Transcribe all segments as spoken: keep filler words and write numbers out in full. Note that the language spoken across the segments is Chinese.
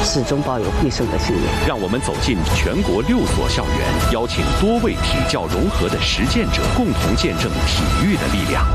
始终抱有必胜的信念。 让我们走进全国六所校园，邀请多位体教融合的实践者，共同见证体育的力量。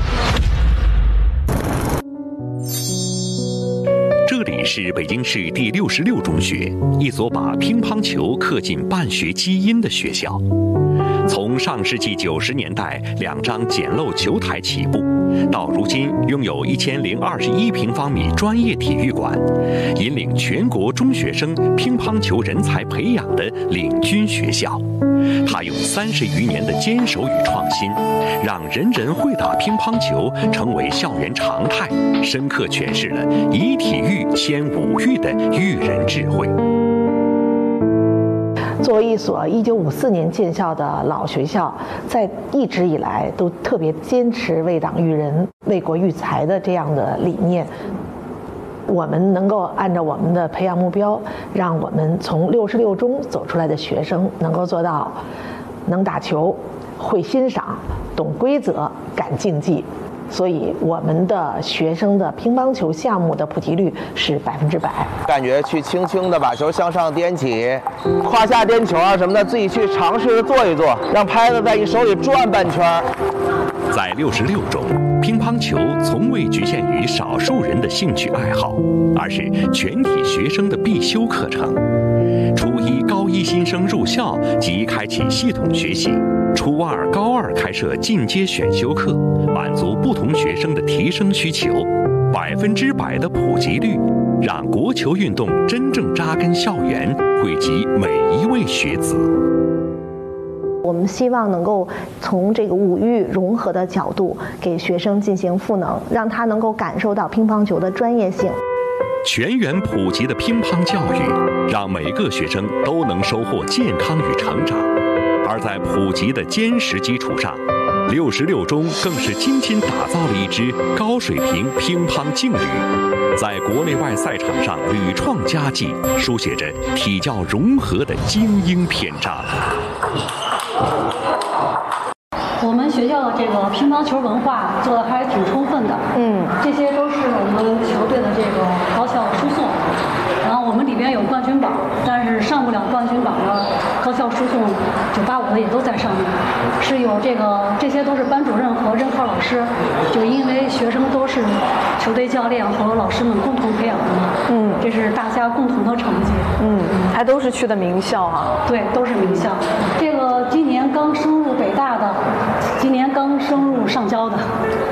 这里是北京市第六十六中学，一所把乒乓球刻进办学基因的学校。从上世纪九十年代两张简陋球台起步，到如今拥有一千零二十一平方米专业体育馆，引领全国中学生乒乓球人才培养的领军学校。他用三十余年的坚守与创新，让人人会打乒乓球成为校园常态，深刻诠释了以体育牵五育的育人智慧。 作为一所一九五四年建校的老学校，在一直以来都特别坚持为党育人、为国育才的这样的理念。我们能够按照我们的培养目标，让我们从六十六中走出来的学生能够做到能打球、会欣赏、懂规则、敢竞技。所以我们的学生的乒乓球项目的普及率是百分之百。 感觉去轻轻的把球向上颠起，胯下颠球啊什么的，自己去尝试着做一做，让拍子在你手里转半圈。 在六十六中，乒乓球从未局限于少数人的兴趣爱好，而是全体学生的必修课程。初一高一新生入校即开启系统学习，初二高二开设进阶选修课，满足不同学生的提升需求。百分之百的普及率，让国球运动真正扎根校园，惠及每一位学子。 我们希望能够从这个五育融合的角度，给学生进行赋能，让他能够感受到乒乓球的专业性。 全员普及的乒乓教育，让每个学生都能收获健康与成长。而在普及的坚实基础上，六十六中更是精心打造了一支高水平乒乓劲旅，在国内外赛场上屡创佳绩，书写着体教融合的精英篇章。 我们学校的这个乒乓球文化做的还挺充分的，嗯，这些都是我们球队的这个高校输送。然后我们里边有冠军榜，但是上不了冠军榜的高校输送九八五的也都在上面，是有这个，这些都是班主任和任课老师，就因为学生都是球队教练和老师们共同培养的嘛，嗯，这是大家共同的成绩， 嗯，还都是去的名校啊， 对，都是名校。这个今年刚升入北大的，今年刚升入上交的。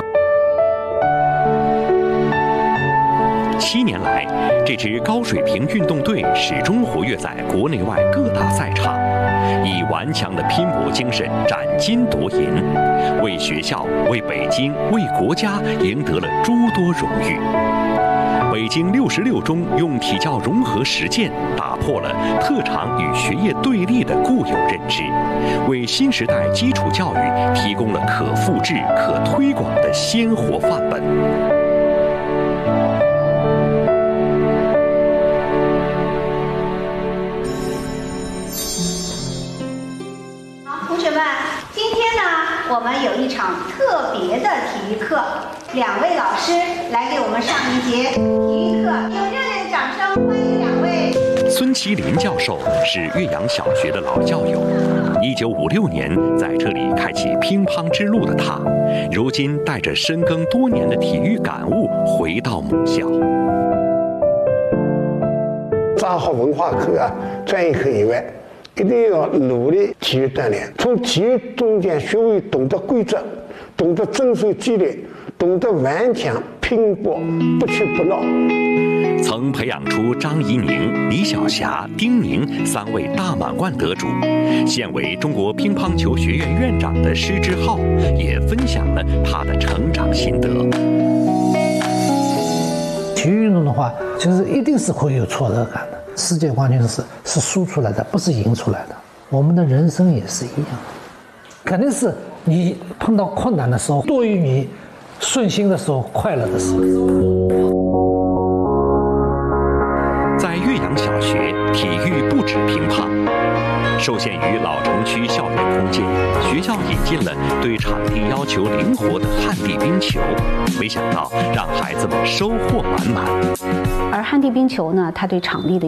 七年来，这支高水平运动队始终活跃在国内外各大赛场，以顽强的拼搏精神斩金夺银，为学校、为北京、为国家赢得了诸多荣誉。北京六十六中用体教融合实践，打破了特长与学业对立的固有认知，为新时代基础教育提供了可复制、可推广的鲜活范本。 我们有一场特别的体育课，两位老师来给我们上一节体育课，用热烈的掌声欢迎两位。 孙麒麟教授是岳阳小学的老教友，一九五六年在这里开启乒乓之路的他，如今带着深耕多年的体育感悟回到母校。 抓好文化课啊、专业课以外，一定要努力体育锻炼，从体育中间学会懂得规则，懂得遵守纪律，懂得顽强拼搏，不屈不挠。 曾培养出张怡宁、李晓霞、丁宁三位大满贯得主，现为中国乒乓球学院院长的施之浩也分享了他的成长心得。 体育运动的话，其实一定是会有挫折感的。世界冠军是是输出来的，不是赢出来的。我们的人生也是一样，肯定是你碰到困难的时候多于你顺心的时候、快乐的时候。 在岳阳小学，体育不止乒乓。受限于老城区校园空间，学校引进了对场地要求灵活的旱地冰球，没想到让孩子们收获满满。 而旱地冰球呢，它对场地的